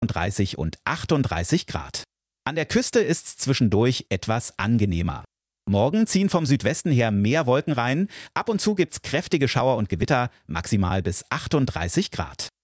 30 und 38 Grad. An der Küste ist es zwischendurch etwas angenehmer. Morgen ziehen vom Südwesten her mehr Wolken rein. Ab und zu gibt's kräftige Schauer und Gewitter, maximal bis 38 Grad.